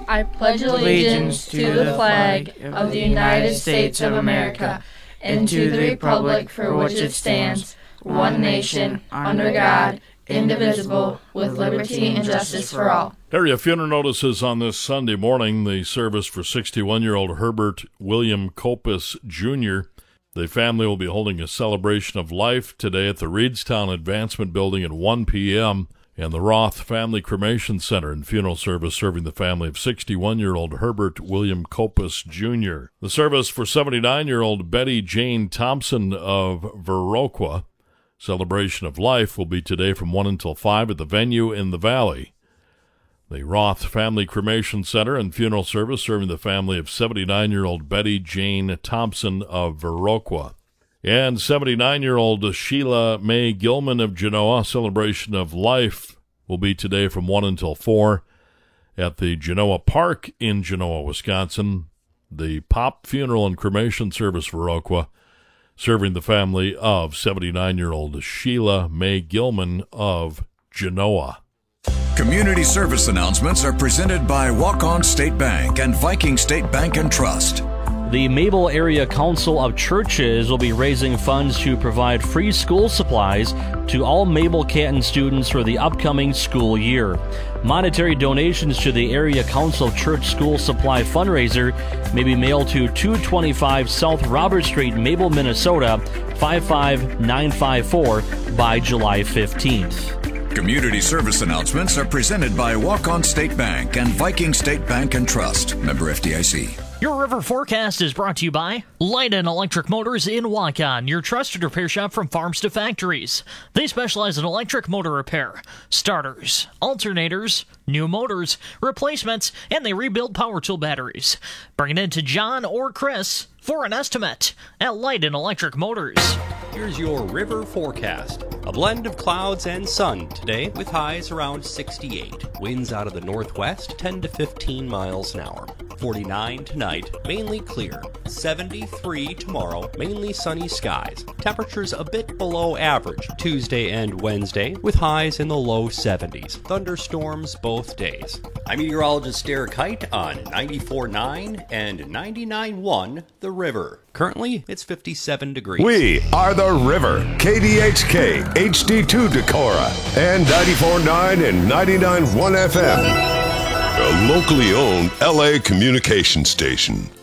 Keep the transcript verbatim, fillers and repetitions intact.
I pledge allegiance to the flag of the United States of America and to the republic for which it stands, one nation, under God, indivisible, with liberty and justice for all. Area funeral notices on this Sunday morning. The service for sixty-one-year-old Herbert William Copus, Junior The family will be holding a celebration of life today at the Reedstown Advancement Building at one p.m. and the Roth Family Cremation Center and funeral service serving the family of sixty-one-year-old Herbert William Copus, Junior The service for seventy-nine-year-old Betty Jane Thompson of Viroqua, celebration of life, will be today from one until five at the venue in the Valley. The Roth Family Cremation Center and funeral service serving the family of seventy-nine-year-old Betty Jane Thompson of Viroqua. And seventy-nine-year-old Sheila May Gilman of Genoa, celebration of life, will be today from one until four at the Genoa Park in Genoa, Wisconsin. The Pop Funeral and Cremation Service Viroqua, serving the family of seventy-nine-year-old Sheila May Gilman of Genoa. Community service announcements are presented by Walk-On State Bank and Viking State Bank and Trust. The Mabel Area Council of Churches will be raising funds to provide free school supplies to all Mabel Canton students for the upcoming school year. Monetary donations to the Area Council of Church School Supply fundraiser may be mailed to two twenty-five South Robert Street, Mabel, Minnesota, five five nine five four by July fifteenth. Community service announcements are presented by Walk-On State Bank and Viking State Bank and Trust. Member F D I C. Your river forecast is brought to you by Light and Electric Motors in Waukon, your trusted repair shop from farms to factories. They specialize in electric motor repair, starters, alternators, new motors, replacements, and they rebuild power tool batteries. Bring it in to John or Chris for an estimate at Light and Electric Motors. Here's your river forecast. A blend of clouds and sun today with highs around sixty-eight. Winds out of the northwest ten to fifteen miles an hour. forty-nine tonight, mainly clear. seventy-three tomorrow, mainly sunny skies. Temperatures a bit below average Tuesday and Wednesday with highs in the low seventies. Thunderstorms both days. I'm meteorologist Derek Height on ninety-four point nine and ninety-nine point one The River. Currently, it's fifty-seven degrees. We are The River, K D H K, H D two Decorah, and ninety-four point nine and ninety-nine point one F M. A locally owned L A communication station.